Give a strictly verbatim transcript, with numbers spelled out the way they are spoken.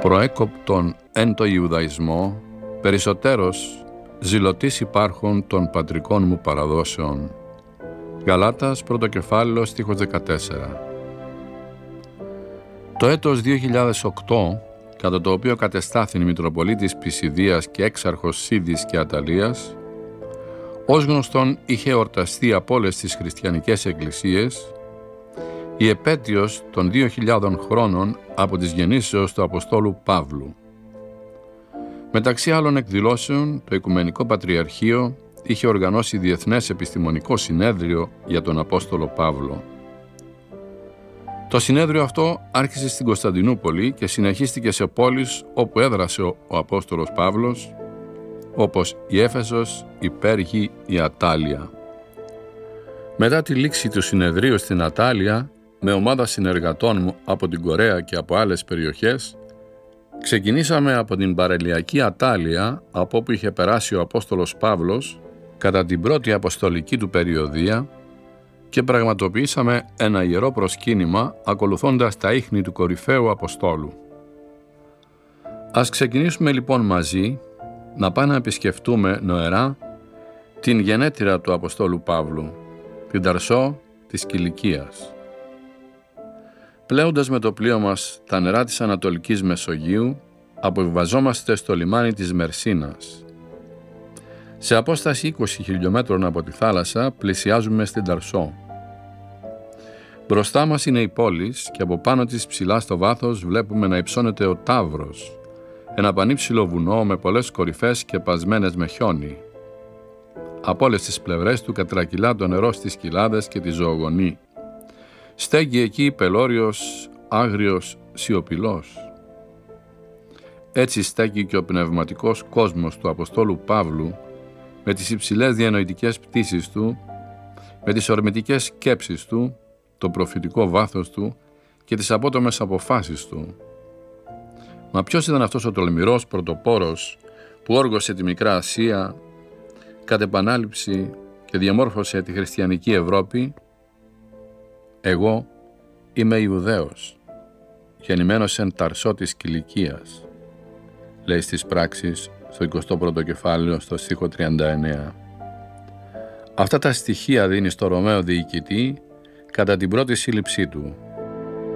προέκοπτον εν το Ιουδαϊσμό, περισσότερος ζηλωτής υπάρχων των πατρικών μου παραδόσεων. Γαλάτας, πρώτο κεφάλαιο, στίχος δεκατέσσερα. Το έτος δύο χιλιάδες οκτώ, κατά το οποίο κατεστάθην Μητροπολίτης Πισιδίας και έξαρχος Σίδης και Αταλίας, ως γνωστόν είχε εορταστεί από όλες τις χριστιανικές εκκλησίες η επέτειος των δύο χιλιάδων χρόνων από της γεννήσεως του Αποστόλου Παύλου. Μεταξύ άλλων εκδηλώσεων, το Οικουμενικό Πατριαρχείο είχε οργανώσει διεθνές επιστημονικό συνέδριο για τον Απόστολο Παύλο. Το συνέδριο αυτό άρχισε στην Κωνσταντινούπολη και συνεχίστηκε σε πόλεις όπου έδρασε ο, ο Απόστολος Παύλος, όπως η Έφεσος, η Πέργη, η Ατάλεια. Μετά τη λήξη του συνεδρίου στην Ατάλεια, με ομάδα συνεργατών μου από την Κορέα και από άλλες περιοχές, ξεκινήσαμε από την παρελιακή Ατάλεια, από όπου είχε περάσει ο Απόστολος Παύλος κατά την πρώτη αποστολική του περιοδία, και πραγματοποιήσαμε ένα ιερό προσκύνημα ακολουθώντας τα ίχνη του κορυφαίου Αποστόλου. Ας ξεκινήσουμε λοιπόν μαζί να πάμε να επισκεφτούμε νοερά την γενέτειρα του Αποστόλου Παύλου, την Ταρσό της Κιλικίας. Πλέοντας με το πλοίο μας τα νερά της Ανατολικής Μεσογείου, αποβιβαζόμαστε στο λιμάνι της Μερσίνας. Σε απόσταση είκοσι χιλιόμετρων από τη θάλασσα πλησιάζουμε στην Ταρσό. Μπροστά μας είναι η πόλη και από πάνω της ψηλά στο βάθος βλέπουμε να υψώνεται ο Ταύρος, ένα πανύψηλο βουνό με πολλές κορυφές και πασμένες με χιόνι. Από όλες τις πλευρές του κατρακυλά το νερό στις κοιλάδες και τη ζωογονή. Στέγει εκεί πελώριος, άγριος, σιωπηλός. Έτσι στέκει και ο πνευματικός κόσμος του Αποστόλου Παύλου, με τις υψηλές διανοητικές πτήσεις του, με τις ορμητικές σκέψεις του, το προφητικό βάθος του και τις απότομες αποφάσεις του. Μα ποιος ήταν αυτός ο τολμηρός πρωτοπόρος που όργωσε τη Μικρά Ασία, κατ' επανάληψη και διαμόρφωσε τη χριστιανική Ευρώπη? Εγώ είμαι Ιουδαίος, γεννημένος εν Ταρσό της Κιλικίας, λέει στις πράξεις στο εικοστό πρώτο κεφάλαιο στο στίχο τριάντα εννέα. Αυτά τα στοιχεία δίνει στο Ρωμαίο διοικητή κατά την πρώτη σύλληψή του.